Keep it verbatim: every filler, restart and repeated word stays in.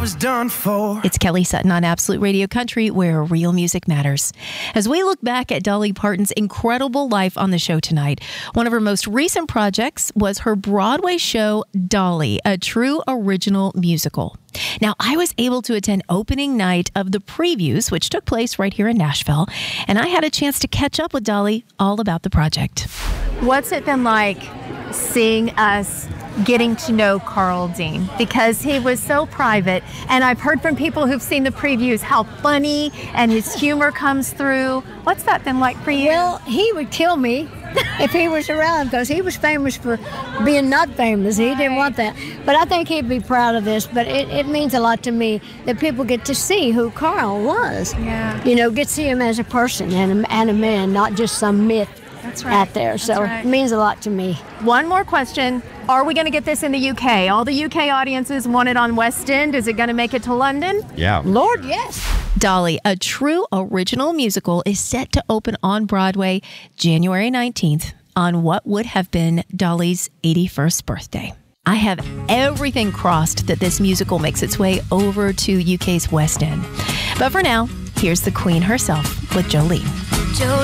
was done for. It's Kelly Sutton on Absolute Radio Country, where real music matters. As we look back at Dolly Parton's incredible life on the show tonight, one of her most recent projects was her Broadway show, Dolly, a true original musical. Now, I was able to attend opening night of the previews, which took place right here in Nashville, and I had a chance to catch up with Dolly all about the project. What's it been like seeing us getting to know Carl Dean? Because he was so private, and I've heard from people who've seen the previews how funny and his humor comes through. What's that been like for you? Well, he would kill me if he was around, because he was famous for being not famous. He didn't want that. But I think he'd be proud of this. But it, it means a lot to me that people get to see who Carl was. Yeah. You know, get to see him as a person and a, and a man, not just some myth. That's right. Out there. So right. It means a lot to me. One more question. Are we going to get this in the U K? All the U K audiences want it on West End. Is it going to make it to London? Yeah. Lord, yes. Dolly, a true original musical, is set to open on Broadway January nineteenth on what would have been Dolly's eighty-first birthday. I have everything crossed that this musical makes its way over to U K's West End. But for now, here's the Queen herself with Jolene. Jolene.